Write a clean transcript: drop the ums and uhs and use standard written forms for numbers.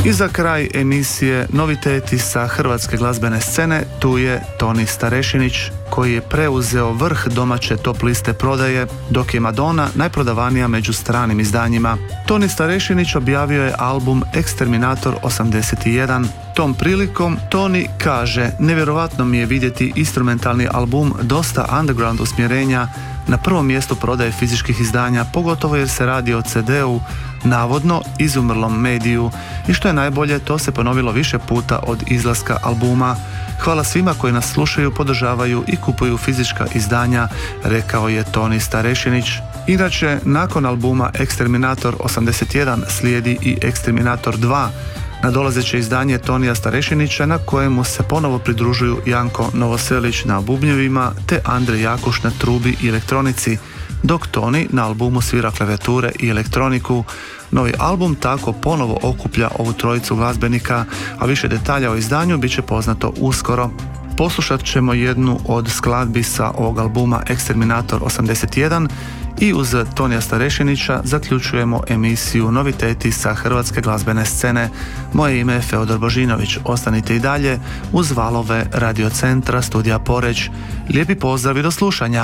I za kraj emisije noviteti sa hrvatske glazbene scene, tu je Toni Starešinić koji je preuzeo vrh domaće top liste prodaje, dok je Madonna najprodavanija među stranim izdanjima. Toni Starešinić objavio je album Exterminator 81. Tom prilikom Toni kaže: nevjerovatno mi je vidjeti instrumentalni album dosta underground usmjerenja na prvom mjestu prodaje fizičkih izdanja, pogotovo jer se radi o CD-u, navodno izumrlom mediju, i što je najbolje, to se ponovilo više puta od izlaska albuma. Hvala svima koji nas slušaju, podržavaju i kupuju fizička izdanja, rekao je Toni Starešinić. Inače, nakon albuma Exterminator 81 slijedi i Exterminator 2, nadolazeće izdanje Tonija Starešinića, na kojemu se ponovo pridružuju Janko Novoselić na bubnjevima te Andrej Jakuš na trubi i elektronici, dok Toni na albumu svira klavijature i elektroniku. Novi album tako ponovo okuplja ovu trojicu glazbenika, a više detalja o izdanju bit će poznato uskoro. Poslušat ćemo jednu od skladbi sa ovog albuma Exterminator 81 i uz Tonija Starešinića zaključujemo emisiju noviteti sa hrvatske glazbene scene. Moje ime je Feodor Božinović. Ostanite i dalje uz valove Radio Centra Studija Poreč. Lijepi pozdrav i do slušanja.